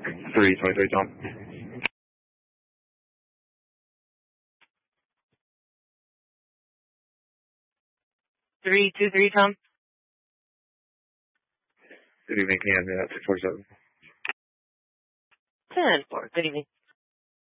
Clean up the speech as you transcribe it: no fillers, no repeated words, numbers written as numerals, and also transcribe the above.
323, Tom. 323, Tom. Good evening, can you hand me that 647? 10-4, good evening.